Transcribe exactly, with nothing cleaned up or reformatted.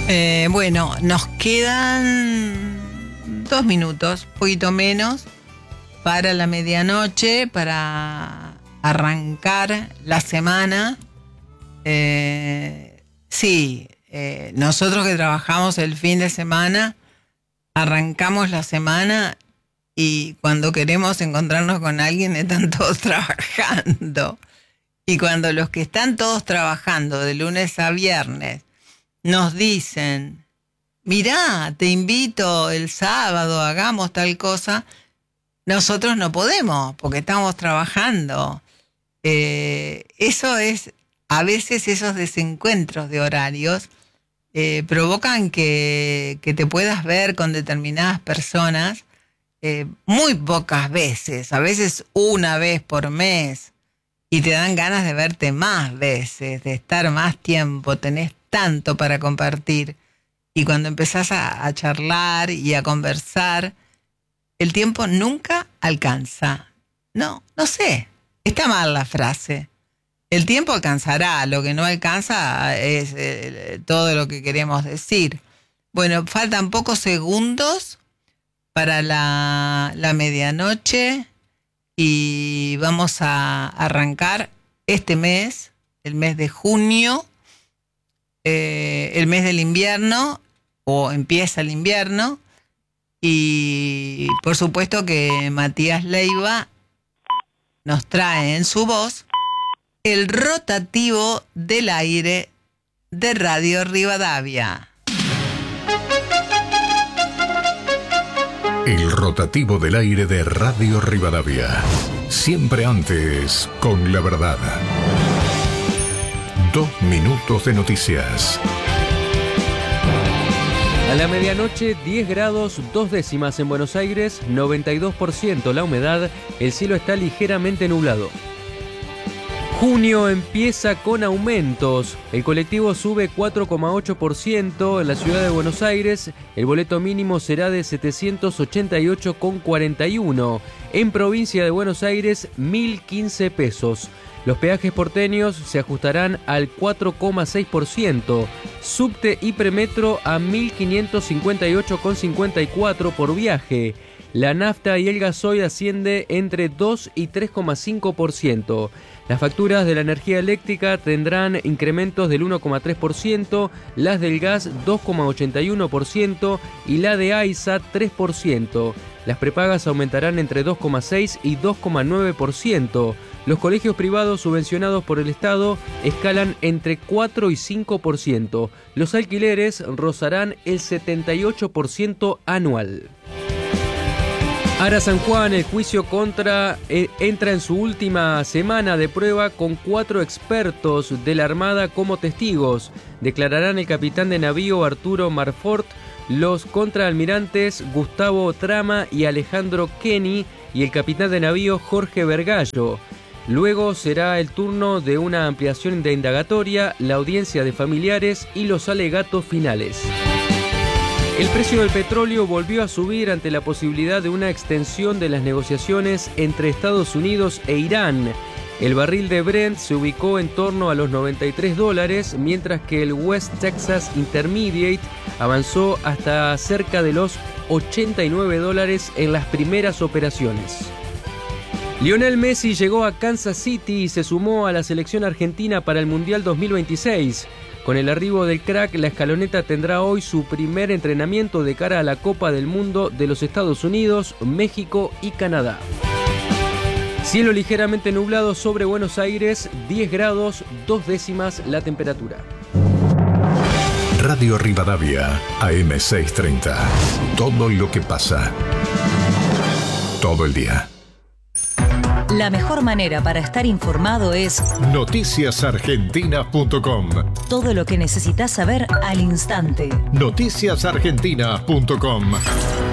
Eh, bueno, nos quedan dos minutos, poquito menos, para la medianoche, para arrancar la semana. Eh, sí, eh, nosotros que trabajamos el fin de semana, arrancamos la semana y cuando queremos encontrarnos con alguien están todos trabajando. Y cuando los que están todos trabajando de lunes a viernes nos dicen, mirá, te invito el sábado, hagamos tal cosa, nosotros no podemos porque estamos trabajando. Eh, eso es, a veces esos desencuentros de horarios eh, provocan que, que te puedas ver con determinadas personas eh, muy pocas veces, a veces una vez por mes, y te dan ganas de verte más veces, de estar más tiempo, tenés tanto para compartir. Y cuando empezás a, a charlar y a conversar, el tiempo nunca alcanza. No, no sé, está mal la frase. El tiempo alcanzará, lo que no alcanza es eh, todo lo que queremos decir. Bueno, faltan pocos segundos para la, la medianoche y vamos a arrancar este mes, el mes de junio, eh, el mes del invierno, o empieza el invierno, y por supuesto que Matías Leiva nos trae en su voz el rotativo del aire de Radio Rivadavia. El rotativo del aire de Radio Rivadavia. Siempre antes con la verdad. Dos minutos de noticias. A la medianoche, diez grados, dos décimas en Buenos Aires, noventa y dos por ciento la humedad, el cielo está ligeramente nublado. Junio empieza con aumentos. El colectivo sube cuatro coma ocho por ciento en la ciudad de Buenos Aires. El boleto mínimo será de setecientos ochenta y ocho coma cuarenta y uno. En provincia de Buenos Aires, mil quince pesos. Los peajes porteños se ajustarán al cuatro coma seis por ciento. Subte y premetro a mil quinientos cincuenta y ocho coma cincuenta y cuatro por viaje. La nafta y el gasoil asciende entre dos y tres coma cinco por ciento. Las facturas de la energía eléctrica tendrán incrementos del uno coma tres por ciento, las del gas dos coma ochenta y uno por ciento y la de AISA tres por ciento. Las prepagas aumentarán entre dos coma seis y dos coma nueve por ciento. Los colegios privados subvencionados por el Estado escalan entre cuatro y cinco por ciento. Los alquileres rozarán el setenta y ocho por ciento anual. Ara San Juan, el juicio contra eh, entra en su última semana de prueba con cuatro expertos de la Armada como testigos. Declararán el capitán de navío Arturo Marfort, los contraalmirantes Gustavo Trama y Alejandro Kenny y el capitán de navío Jorge Vergallo. Luego será el turno de una ampliación de indagatoria, la audiencia de familiares y los alegatos finales. El precio del petróleo volvió a subir ante la posibilidad de una extensión de las negociaciones entre Estados Unidos e Irán. El barril de Brent se ubicó en torno a los noventa y tres dólares, mientras que el West Texas Intermediate avanzó hasta cerca de los ochenta y nueve dólares en las primeras operaciones. Lionel Messi llegó a Kansas City y se sumó a la selección argentina para el Mundial dos mil veintiséis. Con el arribo del crack, la escaloneta tendrá hoy su primer entrenamiento de cara a la Copa del Mundo de los Estados Unidos, México y Canadá. Cielo ligeramente nublado sobre Buenos Aires, diez grados, dos décimas la temperatura. Radio Rivadavia, A M seiscientos treinta. Todo lo que pasa. Todo el día. La mejor manera para estar informado es noticias argentinas punto com. Todo lo que necesitas saber al instante. noticias argentinas punto com.